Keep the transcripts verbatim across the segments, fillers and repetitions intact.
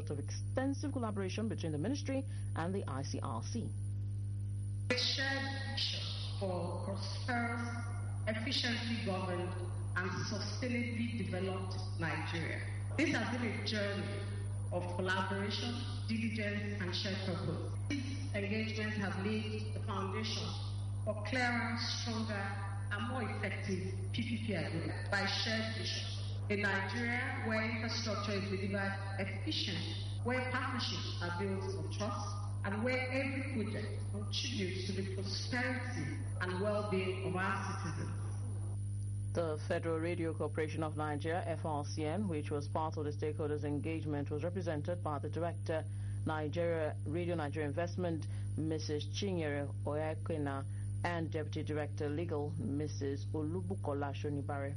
result of extensive collaboration between the ministry and the I C R C. A shared vision for prosperous, efficiently governed, and sustainably developed Nigeria. This has been a journey of collaboration, diligence, and shared purpose. These engagements have laid the foundation for clearer, stronger, and more effective P P P agreement by shared vision. A Nigeria where infrastructure is delivered efficiently, where partnerships are built on trust, and where every project contributes to the prosperity and well-being of our citizens. The Federal Radio Corporation of Nigeria, F R C N, which was part of the stakeholders' engagement, was represented by the Director, Nigeria Radio Nigeria Investment, Missus Chinyere Oyakwena, and Deputy Director Legal, Missus Olubukola Shonibare.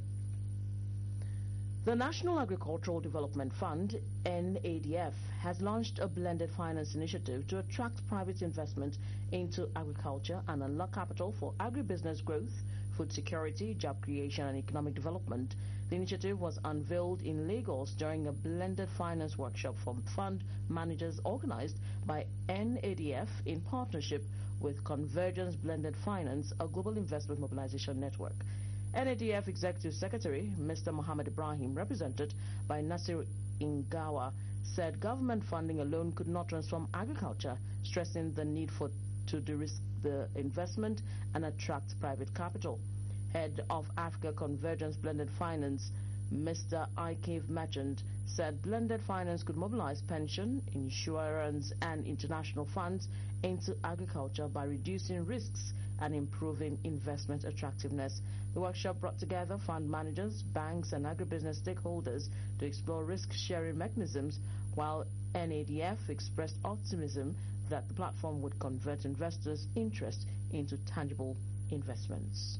The National Agricultural Development Fund, N A D F, has launched a blended finance initiative to attract private investment into agriculture and unlock capital for agribusiness growth, food security, job creation, and economic development. The initiative was unveiled in Lagos during a blended finance workshop for fund managers organized by N A D F in partnership with Convergence Blended Finance, a global investment mobilization network. N A D F Executive Secretary, Mister Mohammed Ibrahim, represented by Nasir Ingawa, said government funding alone could not transform agriculture, stressing the need for to de-risk the investment and attract private capital. Head of Africa Convergence Blended Finance, Mister Ikev Merchant, said blended finance could mobilize pension, insurance, and international funds into agriculture by reducing risks and improving investment attractiveness. The workshop brought together fund managers, banks, and agribusiness stakeholders to explore risk-sharing mechanisms, while N A D F expressed optimism that the platform would convert investors' interest into tangible investments.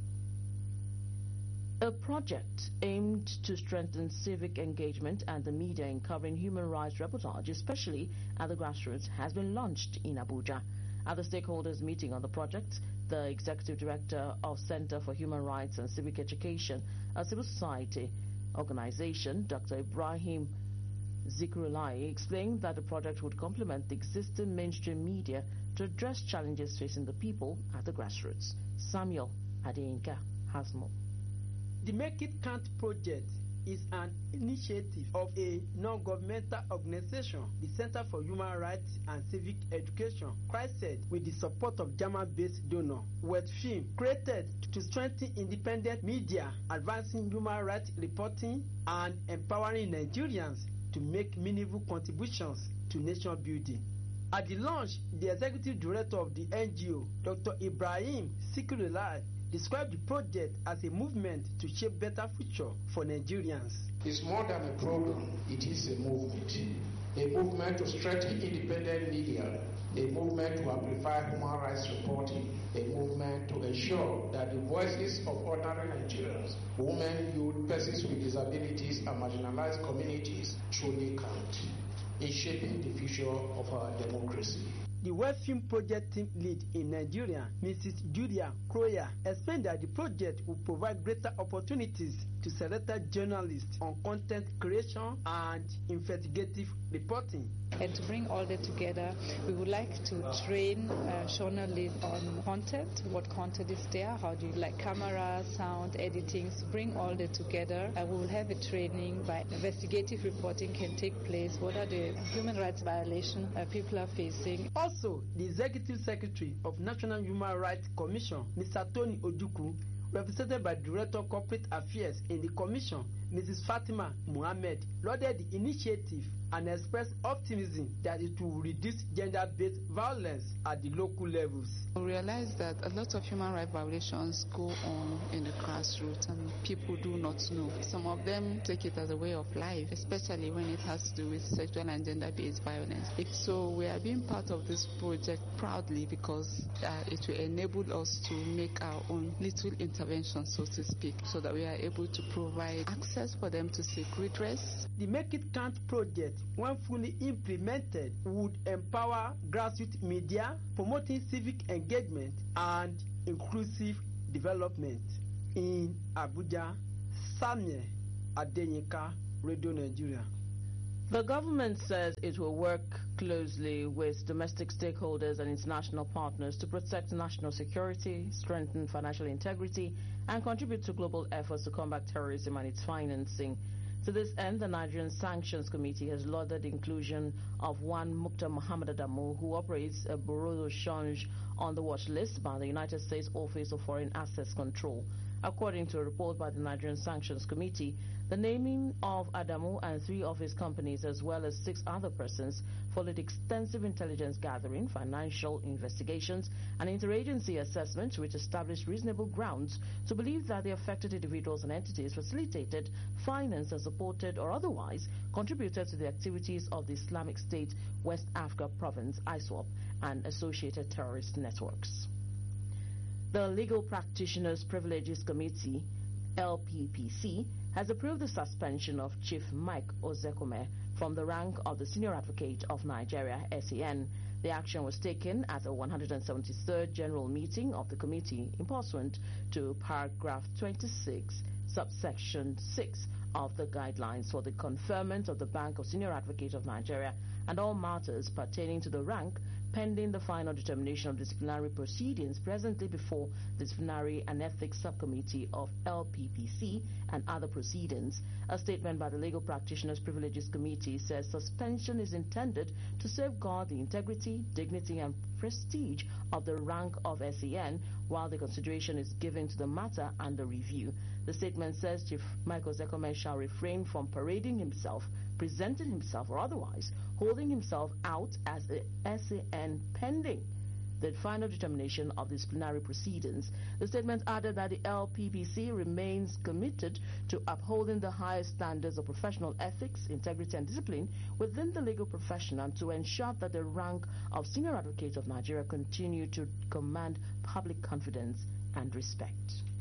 A project aimed to strengthen civic engagement and the media in covering human rights reportage, especially at the grassroots, has been launched in Abuja. At the stakeholders meeting on the project, the Executive Director of Center for Human Rights and Civic Education, a civil society organization, Doctor Ibrahim Zikrulai, explained that the project would complement the existing mainstream media to address challenges facing the people at the grassroots. Samuel Adeyinka has more. The Make It Count project is an initiative of a non-governmental organization, the Center for Human Rights and Civic Education, created with the support of German-based donor Wetfilm, created to strengthen independent media, advancing human rights reporting, and empowering Nigerians to make meaningful contributions to nation building. At the launch, the Executive Director of the N G O, Doctor Ibrahim Zikrulai, described the project as a movement to shape better future for Nigerians. It's more than a program, it is a movement. A movement to strengthen independent media, a movement to amplify human rights reporting, a movement to ensure that the voices of ordinary Nigerians, women, youth, persons with disabilities, and marginalized communities truly count in shaping the future of our democracy. The Wetfilm project team lead in Nigeria, Missus Julia Kroya, explained that the project will provide greater opportunities to selected journalists on content creation and investigative reporting. And to bring all that together, we would like to train uh, journalists on content, what content is there, how do you like camera, sound, editing, so bring all that together. Uh, we will have a training by investigative reporting can take place, what are the human rights violations uh, people are facing. Also, the Executive Secretary of National Human Rights Commission, Mister Tony Ojukwu, represented by Director of Corporate Affairs in the Commission, Missus Fatima Muhammad, lauded the initiative and expressed optimism that it will reduce gender-based violence at the local levels. We realize that a lot of human rights violations go on in the grassroots and people do not know. Some of them take it as a way of life, especially when it has to do with sexual and gender-based violence. If so, we are being part of this project proudly because uh, it will enable us to make our own little intervention, so to speak, so that we are able to provide access for them to seek redress. The Make It Count project, when fully implemented, would empower grassroots media, promoting civic engagement and inclusive development. In Abuja, Samuel Adeyinka, Radio Nigeria. The government says it will work closely with domestic stakeholders and international partners to protect national security, strengthen financial integrity, and contribute to global efforts to combat terrorism and its financing. To this end, the Nigerian Sanctions Committee has lauded the inclusion of one Mukta Muhammad Adamu, who operates a bureau de change on the watch list by the United States Office of Foreign Assets Control. According to a report by the Nigerian Sanctions Committee, the naming of Adamu and three of his companies, as well as six other persons, followed extensive intelligence gathering, financial investigations, and interagency assessments, which established reasonable grounds to believe that the affected individuals and entities facilitated, financed, and supported or otherwise contributed to the activities of the Islamic State West Africa Province, I S W A P, and associated terrorist networks. The Legal Practitioners Privileges Committee, L P P C, has approved the suspension of Chief Mike Ozekome from the rank of the Senior Advocate of Nigeria, S A N. The action was taken at the one hundred seventy-third General Meeting of the committee in pursuant to paragraph twenty-six, subsection six of the guidelines for the conferment of the rank of Senior Advocate of Nigeria and all matters pertaining to the rank pending the final determination of disciplinary proceedings presently before the Disciplinary and Ethics Subcommittee of L P P C and other proceedings. A statement by the Legal Practitioners Privileges Committee says suspension is intended to safeguard the integrity, dignity, and prestige of the rank of S A N while the consideration is given to the matter under review. The statement says Chief Michael Ozekome shall refrain from parading himself, presenting himself, or otherwise holding himself out as a S A N pending the final determination of disciplinary proceedings. The statement added that the L P P C remains committed to upholding the highest standards of professional ethics, integrity, and discipline within the legal profession, and to ensure that the rank of Senior Advocate of Nigeria continue to command public confidence and respect.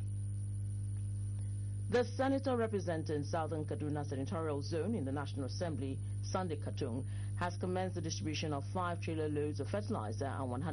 The senator representing Southern Kaduna Senatorial Zone in the National Assembly, Sunday Katung, has commenced the distribution of five trailer loads of fertilizer and one hundred